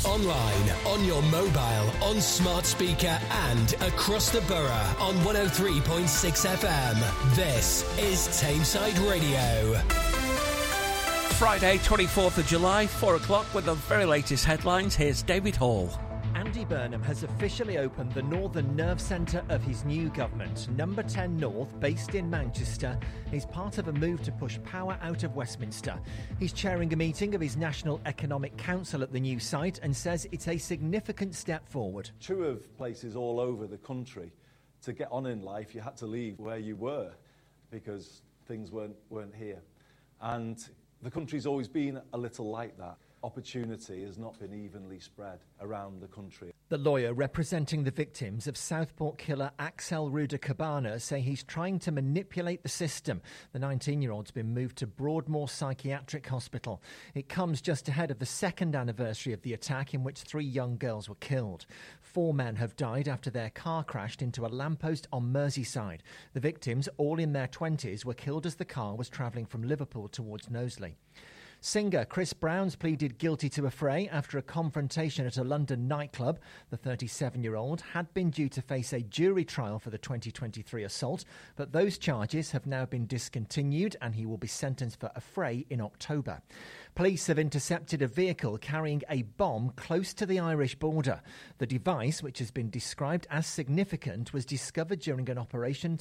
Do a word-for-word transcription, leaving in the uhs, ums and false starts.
Online, on your mobile, on smart speaker and across the borough on one oh three point six F M. This is Tameside Radio. Friday, twenty-fourth of July, four o'clock, with the very latest headlines. Here's David Hall. Andy Burnham has officially opened the Northern Nerve Centre of his new government. Number ten North, based in Manchester, is part of a move to push power out of Westminster. He's chairing a meeting of his National Economic Council at the new site and says it's a significant step forward. True of places all over the country, to get on in life, you had to leave where you were because things weren't, weren't here. And the country's always been a little like that. Opportunity has not been evenly spread around the country. The lawyer representing the victims of Southport killer Axel Ruda Cabana say he's trying to manipulate the system. The nineteen-year-old's been moved to Broadmoor Psychiatric Hospital. It comes just ahead of the second anniversary of the attack in which three young girls were killed. Four men have died after their car crashed into a lamppost on Merseyside. The victims, all in their twenties, were killed as the car was travelling from Liverpool towards Knowsley. Singer Chris Brown's pleaded guilty to a fray after a confrontation at a London nightclub. The thirty-seven-year-old had been due to face a jury trial for the twenty twenty-three assault, but those charges have now been discontinued and he will be sentenced for a fray in October. Police have intercepted a vehicle carrying a bomb close to the Irish border. The device, which has been described as significant, was discovered during an operation